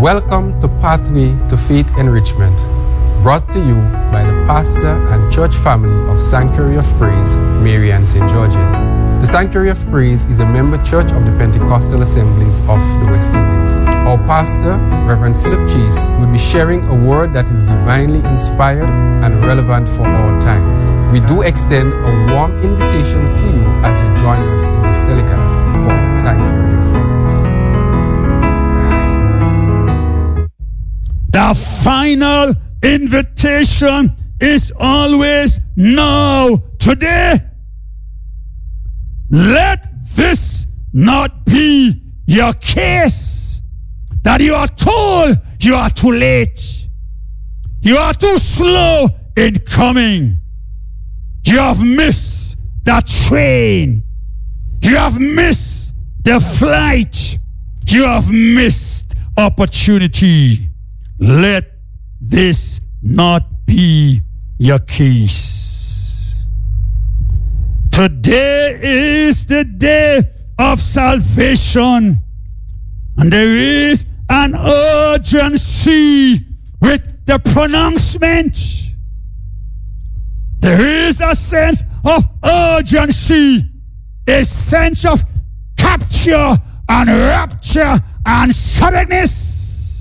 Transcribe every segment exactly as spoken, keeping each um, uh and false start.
Welcome to Pathway to Faith Enrichment, brought to you by the pastor and church family of Sanctuary of Praise, Marian Saint George's. The Sanctuary of Praise is a member church of the Pentecostal Assemblies of the West Indies. Our pastor, Reverend Philip Chase, will be sharing a word that is divinely inspired and relevant for all times. We do extend a warm invitation to you as you join us in this telecast for Sanctuary of Praise. The final invitation is always now, today. Let this not be your case, that you are told you are too late. You are too slow in coming. You have missed the train. You have missed the flight. You have missed opportunity. Let this not be your case. Today is the day of salvation, and there is an urgency with the pronouncement. There is a sense of urgency, a sense of capture and rapture and suddenness.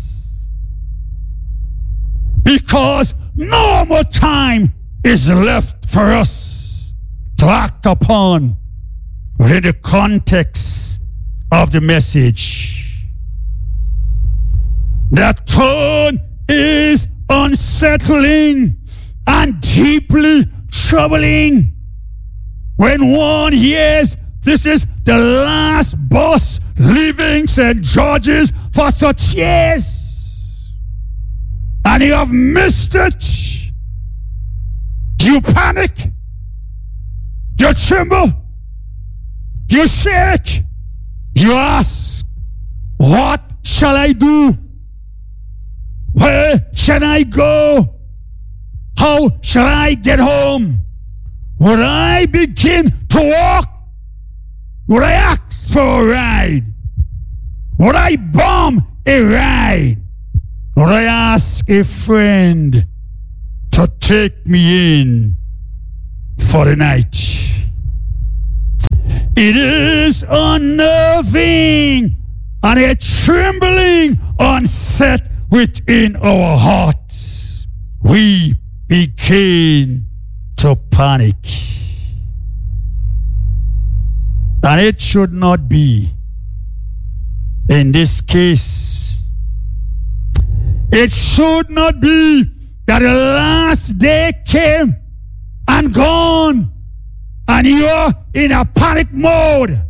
Because no more time is left for us to act upon within the context of the message. The tone is unsettling and deeply troubling when one hears this is the last bus leaving Saint George's for such years. And you have missed it. You panic. You tremble. You shake. You ask, what shall I do? Where shall I go? How shall I get home? Would I begin to walk? Would I ask for a ride? Would I bomb a ride? Would I ask a friend to take me in for the night? It is unnerving and a trembling onset within our hearts. We begin to panic. And it should not be. In this case, it should not be that the last day came and gone and you're in a panic mode.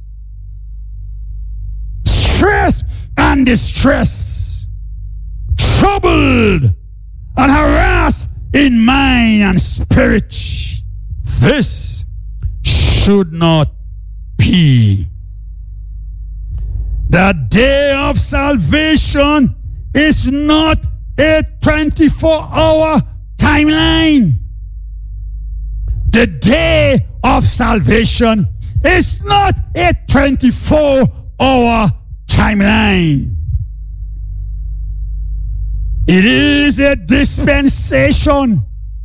Stress and distress, troubled and harassed in mind and spirit. This should not be. The day of salvation is not a twenty-four hour timeline. The day of salvation is not a twenty-four hour timeline. It is a dispensation,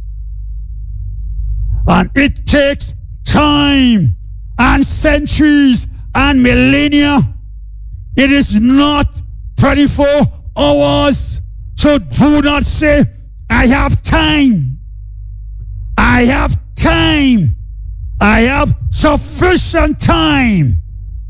and it takes time and centuries and millennia. It is not twenty-four hours. So do not say, I have time. I have time. I have sufficient time.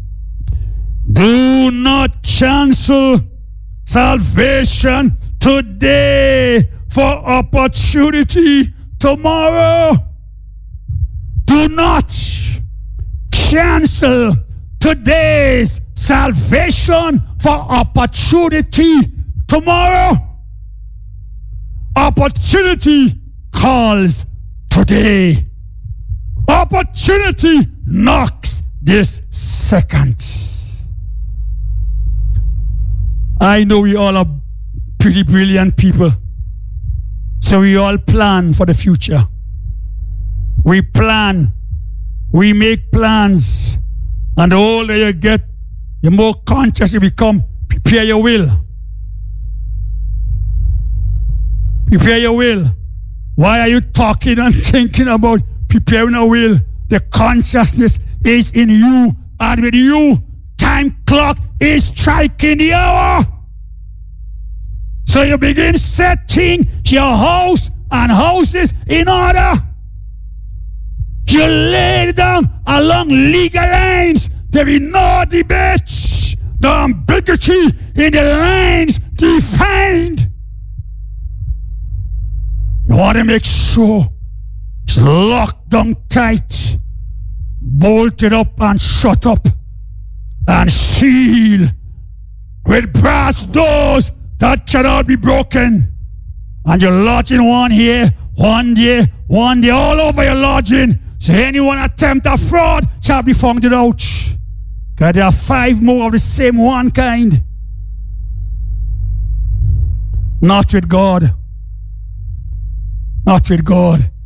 Do not cancel salvation today for opportunity tomorrow. Do not cancel today's salvation for opportunity tomorrow. Opportunity calls today. Opportunity knocks this second. I know we all are pretty brilliant people, so we all plan for the future. We plan. We make plans. And the older you get, the more conscious you become. Prepare your will. Prepare your will. Why are you talking and thinking about preparing a will? The consciousness is in you, and with you, time clock is striking the hour. So you begin setting your house and houses in order. You lay down along legal lines. There is no debate. No ambiguity in the lines defined. You want to make sure it's locked down tight, bolted up and shut up, and sealed with brass doors that cannot be broken. And you're lodging one here, one there, one there, all over your lodging. So anyone attempt a fraud shall be found out. Because there are five more of the same one kind. Not with God. Not with God.